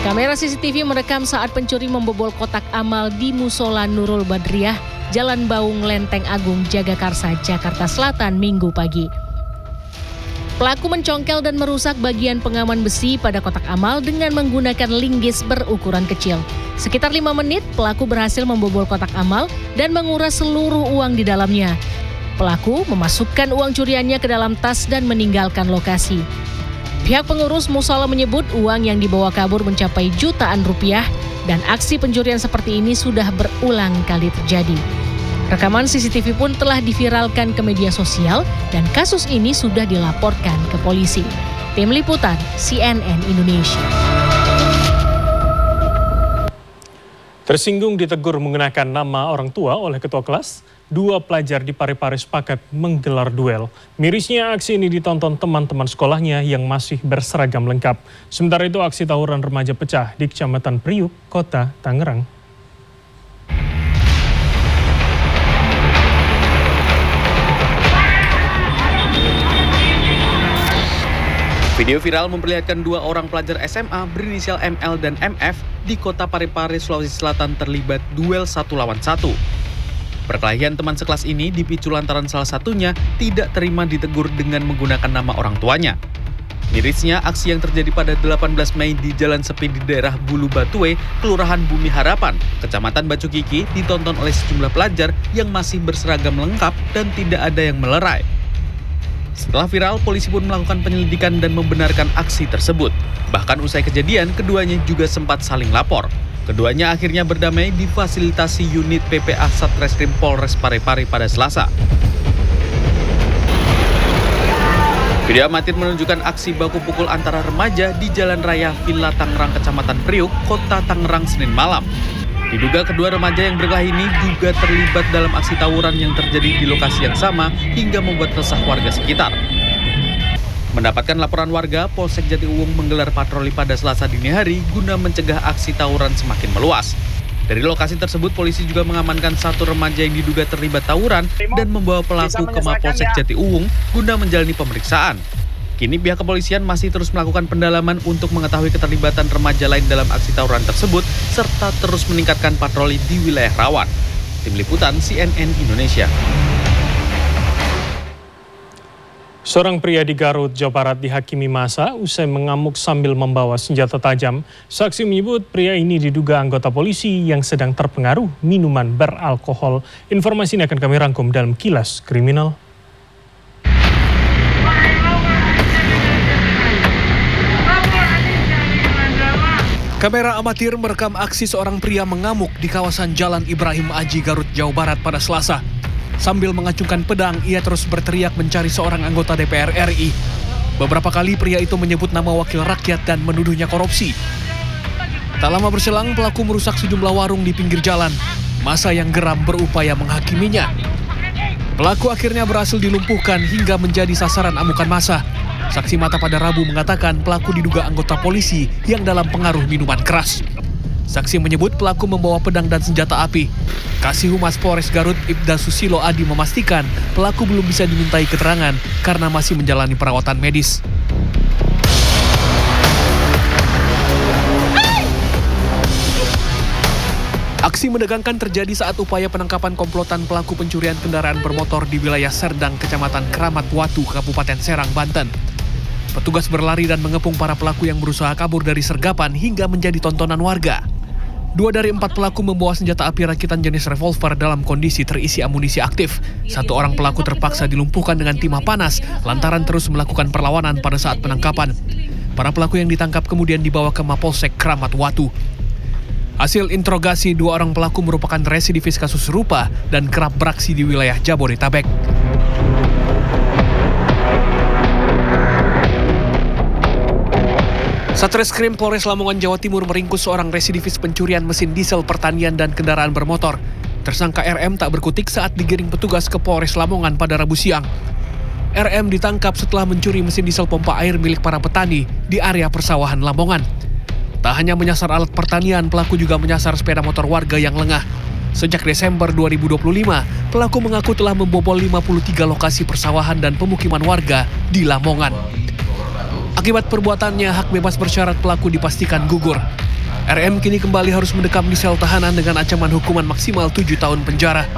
Kamera CCTV merekam saat pencuri membobol kotak amal di Musola Nurul Badriah, Jalan Baung, Lenteng Agung, Jagakarsa, Jakarta Selatan, Minggu pagi. Pelaku mencongkel dan merusak bagian pengaman besi pada kotak amal dengan menggunakan linggis berukuran kecil. Sekitar 5 menit, pelaku berhasil membobol kotak amal dan menguras seluruh uang di dalamnya. Pelaku memasukkan uang curiannya ke dalam tas dan meninggalkan lokasi. Pihak pengurus musola menyebut uang yang dibawa kabur mencapai jutaan rupiah dan aksi pencurian seperti ini sudah berulang kali terjadi. Rekaman CCTV pun telah diviralkan ke media sosial dan kasus ini sudah dilaporkan ke polisi. Tim Liputan CNN Indonesia. Tersinggung ditegur menggunakan nama orang tua oleh ketua kelas, 2 pelajar di Parepare sepakat menggelar duel. Mirisnya aksi ini ditonton teman-teman sekolahnya yang masih berseragam lengkap. Sementara itu aksi tawuran remaja pecah di Kecamatan Priuk, Kota Tangerang. Video viral memperlihatkan 2 orang pelajar SMA berinisial ML dan MF di Kota Parepare, Sulawesi Selatan terlibat duel 1 lawan 1. Perkelahian teman sekelas ini dipicu lantaran salah satunya tidak terima ditegur dengan menggunakan nama orang tuanya. Mirisnya, aksi yang terjadi pada 18 Mei di Jalan Sepi di daerah Bulu Batue, Kelurahan Bumi Harapan, Kecamatan Bacukiki, ditonton oleh sejumlah pelajar yang masih berseragam lengkap dan tidak ada yang melerai. Setelah viral, polisi pun melakukan penyelidikan dan membenarkan aksi tersebut. Bahkan usai kejadian, keduanya juga sempat saling lapor. Keduanya akhirnya berdamai di fasilitasi unit PPA Satreskrim Polres Parepare pada Selasa. Video amatir menunjukkan aksi baku pukul antara remaja di Jalan Raya Villa Tangerang, Kecamatan Priuk, Kota Tangerang, Senin malam. Diduga kedua remaja yang berkelahi ini juga terlibat dalam aksi tawuran yang terjadi di lokasi yang sama hingga membuat resah warga sekitar. Mendapatkan laporan warga, Polsek Jatiuwung menggelar patroli pada Selasa dini hari guna mencegah aksi tawuran semakin meluas. Dari lokasi tersebut, polisi juga mengamankan 1 remaja yang diduga terlibat tawuran dan membawa pelaku ke Mapolsek Jatiuwung guna menjalani pemeriksaan. Kini pihak kepolisian masih terus melakukan pendalaman untuk mengetahui keterlibatan remaja lain dalam aksi tawuran tersebut, serta terus meningkatkan patroli di wilayah rawan. Tim Liputan CNN Indonesia. Seorang pria di Garut, Jawa Barat dihakimi massa usai mengamuk sambil membawa senjata tajam. Saksi menyebut pria ini diduga anggota polisi yang sedang terpengaruh minuman beralkohol. Informasi ini akan kami rangkum dalam Kilas Kriminal. Kamera amatir merekam aksi seorang pria mengamuk di kawasan Jalan Ibrahim Aji, Garut, Jawa Barat pada Selasa. Sambil mengacungkan pedang, ia terus berteriak mencari seorang anggota DPR RI. Beberapa kali pria itu menyebut nama wakil rakyat dan menuduhnya korupsi. Tak lama berselang, pelaku merusak sejumlah warung di pinggir jalan. Massa yang geram berupaya menghakiminya. Pelaku akhirnya berhasil dilumpuhkan hingga menjadi sasaran amukan massa. Saksi mata pada Rabu mengatakan pelaku diduga anggota polisi yang dalam pengaruh minuman keras. Saksi menyebut pelaku membawa pedang dan senjata api. Kasih Humas Polres Garut Ibda Susilo Adi memastikan pelaku belum bisa dimintai keterangan karena masih menjalani perawatan medis. Aksi menegangkan terjadi saat upaya penangkapan komplotan pelaku pencurian kendaraan bermotor di wilayah Serdang, Kecamatan Keramat Watu, Kabupaten Serang, Banten. Petugas berlari dan mengepung para pelaku yang berusaha kabur dari sergapan hingga menjadi tontonan warga. 2 dari 4 pelaku membawa senjata api rakitan jenis revolver dalam kondisi terisi amunisi aktif. 1 orang pelaku terpaksa dilumpuhkan dengan timah panas lantaran terus melakukan perlawanan pada saat penangkapan. Para pelaku yang ditangkap kemudian dibawa ke Mapolsek Keramat Watu. Hasil interogasi, 2 orang pelaku merupakan residivis kasus serupa dan kerap beraksi di wilayah Jabodetabek. Satreskrim Polres Lamongan, Jawa Timur meringkus seorang residivis pencurian mesin diesel pertanian dan kendaraan bermotor. Tersangka RM tak berkutik saat digiring petugas ke Polres Lamongan pada Rabu siang. RM ditangkap setelah mencuri mesin diesel pompa air milik para petani di area persawahan Lamongan. Tak hanya menyasar alat pertanian, pelaku juga menyasar sepeda motor warga yang lengah. Sejak Desember 2025, pelaku mengaku telah membobol 53 lokasi persawahan dan pemukiman warga di Lamongan. Akibat perbuatannya, hak bebas bersyarat pelaku dipastikan gugur. RM kini kembali harus mendekam di sel tahanan dengan ancaman hukuman maksimal 7 tahun penjara.